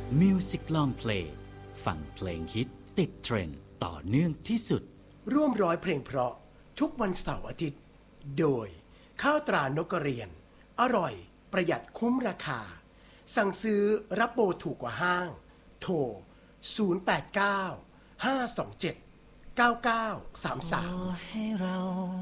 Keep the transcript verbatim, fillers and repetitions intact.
Music Long Play ฟังเพลงฮิตติดเทรนด์ต่อเนื่องที่สุดร่วมร้อยเพลงเพราะทุกวันเสาร์อาทิตย์โดยข้าวตรานกกระเรียนอร่อยประหยัดคุ้มราคาสั่งซื้อรับโบถูกกว่าห้างโทรศูนย์ แปด เก้า ห้า สอง เจ็ด เก้า เก้า สาม สามให้เรา